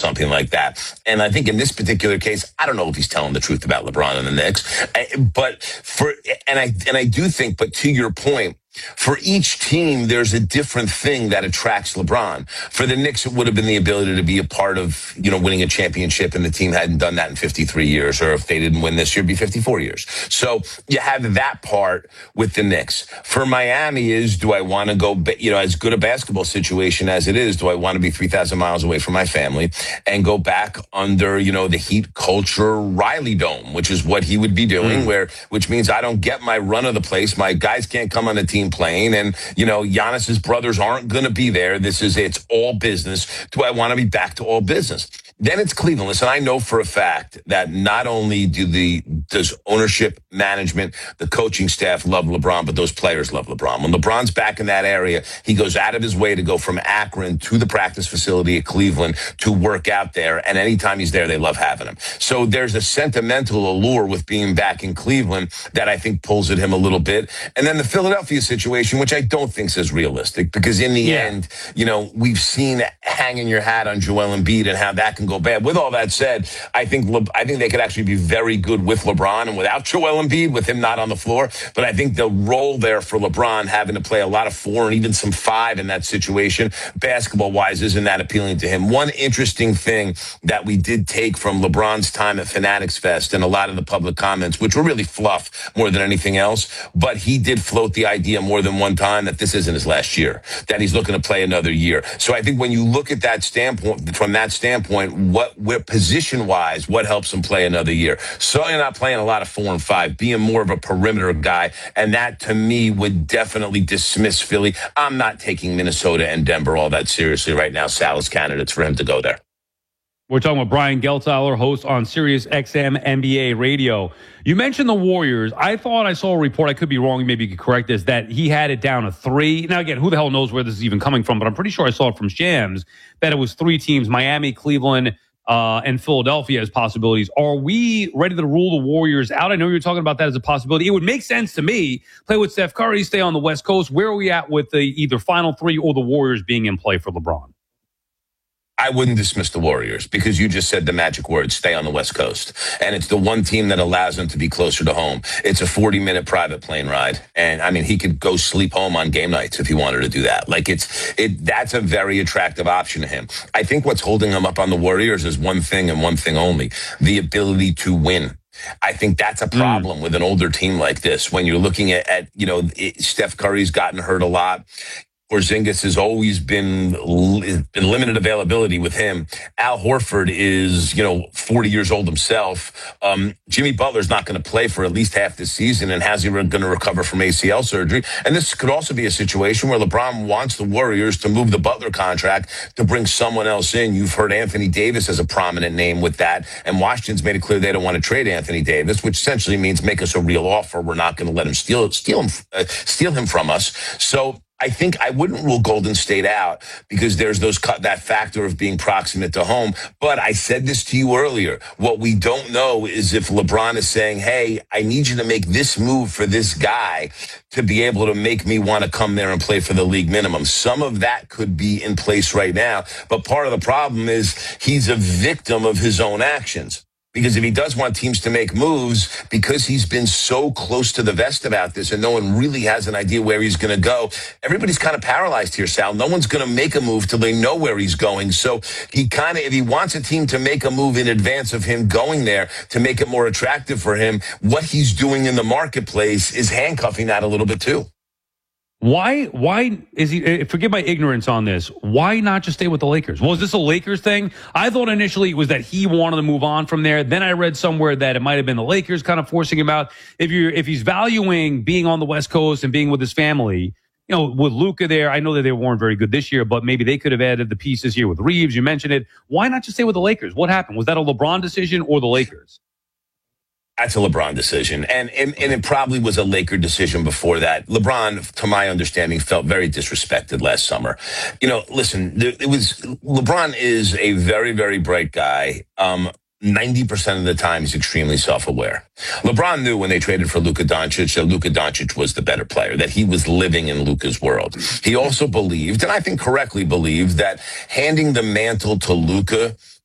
something like that. And I think in this particular case, I don't know if he's telling the truth about LeBron and the Knicks, I do think, but to your point, for each team, there's a different thing that attracts LeBron. For the Knicks, it would have been the ability to be a part of, winning a championship, and the team hadn't done that in 53 years, or if they didn't win this year, it'd be 54 years. So you have that part with the Knicks. For Miami do I want to go, as good a basketball situation as it is, do I want to be 3,000 miles away from my family and go back under, the Heat culture Riley Dome, which is what he would be doing, which means I don't get my run of the place. My guys can't come on the team playing, and Giannis's brothers aren't going to be there. It's all business. Do I want to be back to all business? Then it's Cleveland. Listen, I know for a fact that not only does ownership, management, the coaching staff love LeBron, but those players love LeBron. When LeBron's back in that area, he goes out of his way to go from Akron to the practice facility at Cleveland to work out there, and anytime he's there, they love having him. So there's a sentimental allure with being back in Cleveland that I think pulls at him a little bit. And then the Philadelphia situation, which I don't think is as realistic, because in the end, we've seen hanging your hat on Joel Embiid and how that can go bad. With all that said, I think they could actually be very good with LeBron and without Joel Embiid, with him not on the floor. But I think the role there for LeBron, having to play a lot of 4 and even some 5 in that situation, basketball-wise, isn't that appealing to him. One interesting thing that we did take from LeBron's time at Fanatics Fest and a lot of the public comments, which were really fluff more than anything else, but he did float the idea more than one time that this isn't his last year, that he's looking to play another year. So I think when you look at that standpoint, from that standpoint, where position-wise, what helps him play another year? Certainly not playing a lot of 4 and 5, being more of a perimeter guy, and that, to me, would definitely dismiss Philly. I'm not taking Minnesota and Denver all that seriously right now. Sal is candidates for him to go there. We're talking with Brian Geltauer, host on Sirius XM NBA Radio. You mentioned the Warriors. I thought I saw a report, I could be wrong, maybe you could correct this, that he had it down to 3. Now, again, who the hell knows where this is even coming from, but I'm pretty sure I saw it from Shams, that it was 3 teams, Miami, Cleveland, and Philadelphia as possibilities. Are we ready to rule the Warriors out? I know you're talking about that as a possibility. It would make sense to me. Play with Steph Curry, stay on the West Coast. Where are we at with the either Final 3 or the Warriors being in play for LeBron? I wouldn't dismiss the Warriors, because you just said the magic word, stay on the West Coast. And it's the one team that allows him to be closer to home. It's a 40-minute private plane ride. And I mean, he could go sleep home on game nights if he wanted to do that. That's a very attractive option to him. I think what's holding him up on the Warriors is one thing and one thing only: the ability to win. I think that's a problem with an older team like this. When you're looking at Steph Curry's gotten hurt a lot. Porzingis has always been limited availability with him. Al Horford is, 40 years old himself. Jimmy Butler's not going to play for at least half this season, and how's he going to recover from ACL surgery? And this could also be a situation where LeBron wants the Warriors to move the Butler contract to bring someone else in. You've heard Anthony Davis as a prominent name with that, and Washington's made it clear they don't want to trade Anthony Davis, which essentially means make us a real offer. We're not going to let him steal him from us. So I think I wouldn't rule Golden State out, because there's that factor of being proximate to home. But I said this to you earlier. What we don't know is if LeBron is saying, hey, I need you to make this move for this guy to be able to make me want to come there and play for the league minimum. Some of that could be in place right now. But part of the problem is he's a victim of his own actions. Because if he does want teams to make moves, because he's been so close to the vest about this and no one really has an idea where he's going to go, everybody's kind of paralyzed here, Sal. No one's going to make a move till they know where he's going. So if he wants a team to make a move in advance of him going there to make it more attractive for him, what he's doing in the marketplace is handcuffing that a little bit too. Why is he, forgive my ignorance on this, why not just stay with the Lakers? Was this a Lakers thing? I thought initially it was that he wanted to move on from there. Then I read somewhere that it might have been the Lakers kind of forcing him out. If he's valuing being on the West Coast and being with his family, with Luka there, I know that they weren't very good this year, but maybe they could have added the pieces here with Reeves. You mentioned it. Why not just stay with the Lakers? What happened? Was that a LeBron decision or the Lakers? That's a LeBron decision. And it probably was a Laker decision before that. LeBron, to my understanding, felt very disrespected last summer. Listen, LeBron is a very, very bright guy. 90% of the time, he's extremely self-aware. LeBron knew when they traded for Luka Doncic that Luka Doncic was the better player, that he was living in Luka's world. He also believed, and I think correctly believed, that handing the mantle to Luka